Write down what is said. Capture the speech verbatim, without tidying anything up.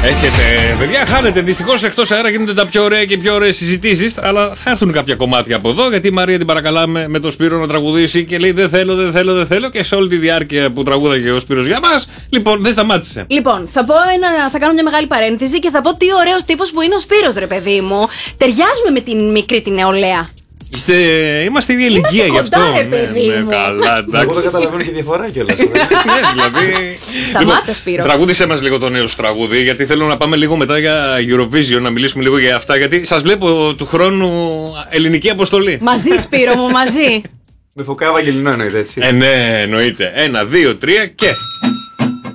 Έχετε, παιδιά, χάνετε. Δυστυχώς εκτός αέρα γίνονται τα πιο ωραία και πιο ωραίες συζητήσεις. Αλλά θα έρθουν κάποια κομμάτια από εδώ. Γιατί η Μαρία την παρακαλάμε με το Σπύρο να τραγουδήσει και λέει δεν θέλω, δεν θέλω, δεν θέλω. Και σε όλη τη διάρκεια που τραγούδαγε ο Σπύρος για μας, λοιπόν, δεν σταμάτησε. Λοιπόν, θα, πω ένα, θα κάνω μια μεγάλη παρένθεση και θα πω τι ωραίος τύπος που είναι ο Σπύρος, ρε παιδί μου. Ταιριάζουμε με την μικρή την νεολαία. Είστε, είμαστε η ηλικία γι' αυτό. Ρε, παιδί ναι, μου. ναι, καλά, εντάξει. Εγώ δεν καταλαβαίνω τη διαφορά κιόλας. Ναι, δηλαδή. Σταμάτα, Σπύρο. Τραγούδισέ μας λίγο το νέο σου τραγούδι, γιατί θέλω να πάμε λίγο μετά για Eurovision, να μιλήσουμε λίγο για αυτά. Γιατί σας βλέπω του χρόνου ελληνική αποστολή. Μαζί, Σπύρο μου, μαζί. Με φωκά Βαγγελινό εννοείται, έτσι. Ε, ναι, εννοείται. Ένα, δύο, τρία και.